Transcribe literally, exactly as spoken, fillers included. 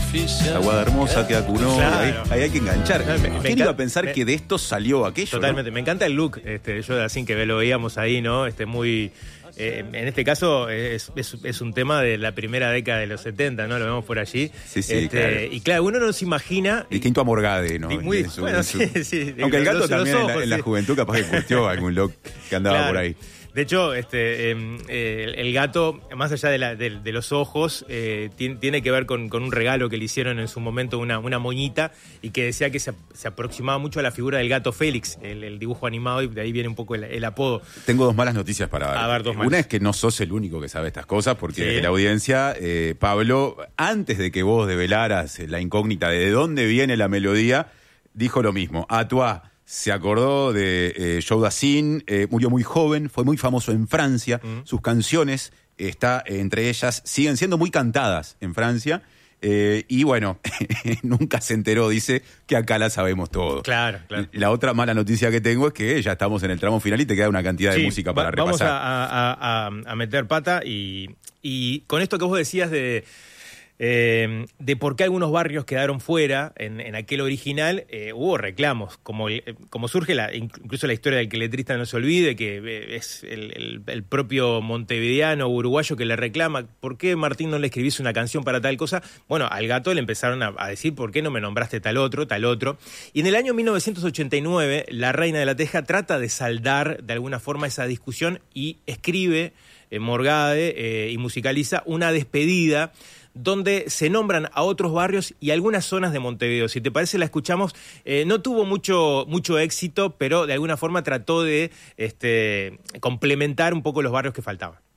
Aguada Hermosa, que acunó, Claro. ahí, ahí hay que enganchar. No, me- me ¿Quién iba encanta- a pensar me- que de esto salió aquello? Totalmente, me encanta el look, este, yo así que lo veíamos ahí, ¿no? Este, muy, eh, en este caso es, es, es un tema de la primera década de los setenta, ¿no? Lo vemos por allí. Sí, sí, Este, claro. Y claro, uno no se imagina... Distinto a Morgade, ¿no? Y muy- En su- bueno, en su- sí, sí. Aunque el gato Los- los también en, la, ojos, en la sí. juventud capaz que curtió algún look que andaba Claro. por ahí. De hecho, este, eh, eh, el, el gato, más allá de, la- de- de los ojos, eh, tiene, tiene que ver con, con un regalo que le hicieron en su momento una, una moñita y que decía que se, se aproximaba mucho a la figura del gato Félix, el, el dibujo animado, y de ahí viene un poco el, el apodo. Tengo dos malas noticias para dar. A ver, dos malas. Una es que no sos el único que sabe estas cosas, porque Sí. desde la audiencia, eh, Pablo, antes de que vos develaras la incógnita de dónde viene la melodía, dijo lo mismo. Atois se acordó de eh, Joe Dassin, eh, murió muy joven, fue muy famoso en Francia, Mm. sus canciones, está eh, entre ellas, siguen siendo muy cantadas en Francia, eh, y bueno, nunca se enteró, dice, que acá la sabemos todo. Claro, claro. La otra mala noticia que tengo es que ya estamos en el tramo final y te queda una cantidad de Sí, música para va- vamos repasar. a, a- a- a meter pata y, y con esto que vos decías de, eh, de por qué algunos barrios quedaron fuera en, en aquel original, eh, hubo reclamos, como, el- como surge la, incluso la historia del que letrista no se olvide, que eh, es el, el- el propio montevideano uruguayo que le reclama, ¿por qué Martín no le escribís una canción para tal cosa? Bueno, al gato le empezaron a, a decir, ¿por qué no me nombraste tal otro, tal otro? Y en el año mil novecientos ochenta y nueve, la Reina de la Teja trata de saldar de alguna forma esa discusión y escribe eh, Morgade eh, y musicaliza una despedida donde se nombran a otros barrios y algunas zonas de Montevideo. Si te parece, la escuchamos. Eh, no tuvo mucho, mucho éxito, pero de alguna forma trató de este, complementar un poco los barrios que faltaban.